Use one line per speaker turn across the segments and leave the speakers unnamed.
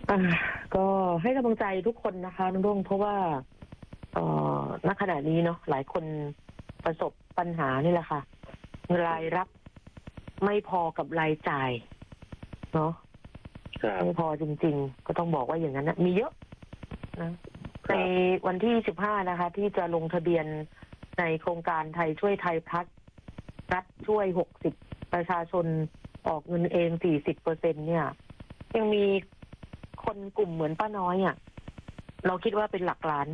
อ่าก็ให้กำลังใจทุกคนนะคะน้องรุ่งเพราะว่าณขณะนี้เนาะหลายคนประสบปัญหานี่แหละค่ะรายรับไม่พอกับรายจ่ายเนาะไม่พอจริงๆก็ต้องบอกว่าอย่างนั้นนะมีเยอะนะในวันที่15นะคะที่จะลงทะเบียนในโครงการไทยช่วยไทยพัฒน์รัฐช่วย60ประชาชนออกเงินเอง40%เนี่ยยังมีคนกลุ่มเหมือนป้าน้อยอ่ะเราคิดว่าเป็นหลักล้าน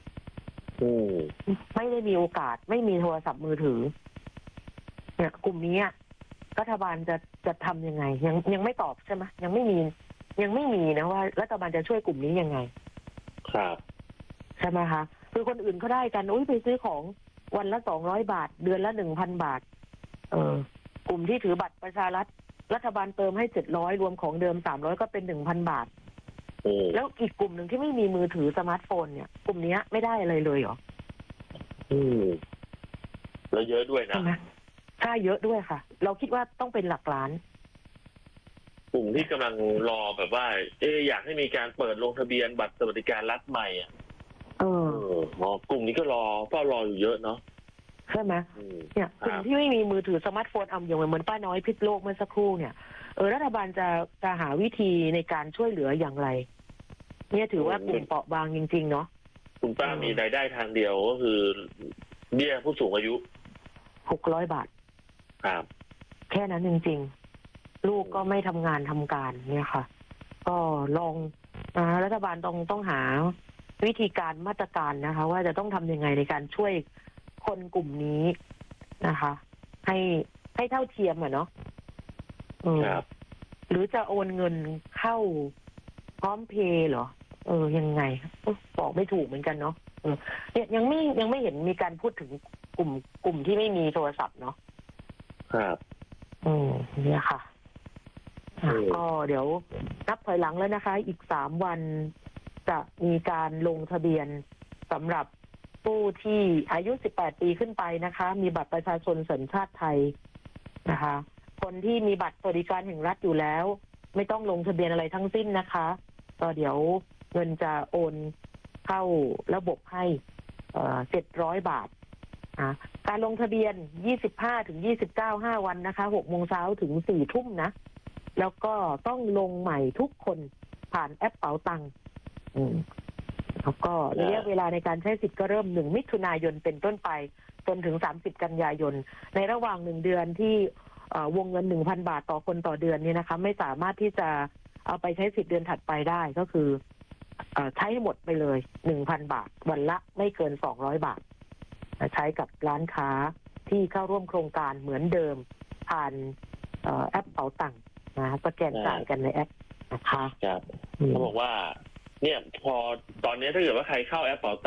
ไม่ได้มีโอกาสไม่มีโทรศัพท์มือถือเนี่ยกลุ่มนี้รัฐบาลจะทำยังไงยังไม่ตอบใช่ไหมยังไม่มีนะว่ารัฐบาลจะช่วยกลุ่มนี้ยังไง
ครับ
ใช่ไหมคะคือคนอื่นเขาได้กันไปซื้อของวันละ200 บาทเดือนละ1,000 บาทกลุ่มที่ถือบัตรประชารัฐบาลเติมให้700รวมของเดิม300ก็เป็น1,000 บาทแล้วอีกกลุ่มหนึ่งที่ไม่มีมือถือสมาร์ทโฟนเนี่ยกลุ่มนี้ไม่ได้อะไรเลยเหรอ
แล้วเยอะด้วยนะ
ค่าเยอะด้วยค่ะเราคิดว่าต้องเป็นหลักล้าน
กลุ่มที่กำลังรอแบบว่าอยากให้มีการเปิดลงทะเบียนบัตรสวัสดิการรัฐใหม่กลุ่มนี้ก็เฝ้ารออยู่เยอะเนาะ
ใช่ไหมเนี่ยกลุ่มที่ไม่มีมือถือสมาร์ทโฟนอย่างเหมือนป้าน้อยพิษโลกเมื่อสักครู่เนี่ยรัฐบาลจะหาวิธีในการช่วยเหลืออย่างไรเนี่ยถือว่ากลุ่มเปราะบางจริงๆเนาะ
คุณป้ามีรายได้ทางเดียวก็คือเบี้ยผู้สูงอายุ
600 บาท
ครับ
แค่นั้นจริงๆลูกก็ไม่ทำงานทำการเนี่ยค่ะก็ลองรัฐบาลต้องหาวิธีการมาตรการนะคะว่าจะต้องทำยังไงในการช่วยคนกลุ่มนี้นะคะให้เท่าเทียมเนาะหรือจะโอนเงินเข้าพร้อมเพย์เหรอยังไงบอกไม่ถูกเหมือนกันเนาะเนี่ยยังไม่เห็นมีการพูดถึงกลุ่มที่ไม่มีโทรศัพท์เนาะ
ครับ
เนี่ยค่ะก็เดี๋ยวนับถอยหลังแล้วนะคะอีก3 วันจะมีการลงทะเบียนสำหรับผู้ที่อายุ18 ปีขึ้นไปนะคะมีบัตรประชาชนสัญชาติไทยนะคะคนที่มีบัตรสวัสดิการแห่งรัฐอยู่แล้วไม่ต้องลงทะเบียนอะไรทั้งสิ้นนะคะก็เดี๋ยวเงินจะโอนเข้าระบบให้700 บาทการลงทะเบียน25 ถึง 29 5 วันนะคะ6 โมงเช้าถึง 4 ทุ่มนะแล้วก็ต้องลงใหม่ทุกคนผ่านแอปเป๋าตังค์แล้วก็ระยะเวลาในการใช้สิทธิ์ก็เริ่ม1 มิถุนายนเป็นต้นไปจนถึง30 กันยายนในระหว่าง1 เดือนที่วงเงิน 1,000 บาทต่อคนต่อเดือนเนี่ยนะคะไม่สามารถที่จะเอาไปใช้สิทธิ์เดือนถัดไปได้ก็คือใช้หมดไปเลย 1,000 บาทวันละไม่เกิน200 บาทใช้กับร้านค้าที่เข้าร่วมโครงการเหมือนเดิมผ่านแอปเป๋าตังค์สแกนจ่ายกันในแอปนะคะ
เขาบอกว่าเนี่ยพอตอนนี้ถ้าเกิดว่าใครเข้าแอปเป๋าตั